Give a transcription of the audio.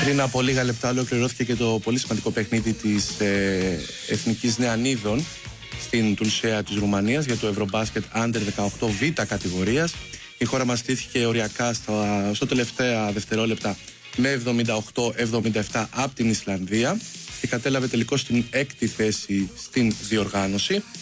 Πριν από λίγα λεπτά ολοκληρώθηκε και το πολύ σημαντικό παιχνίδι της Εθνικής Νεανίδων στην Τουλσέα της Ρουμανίας για το Ευρωμπάσκετ Under 18 Β κατηγορίας. Η χώρα μας στήθηκε οριακά στο τελευταία δευτερόλεπτα με 78-77 από την Ισλανδία και κατέλαβε τελικώς την 6η θέση στην διοργάνωση.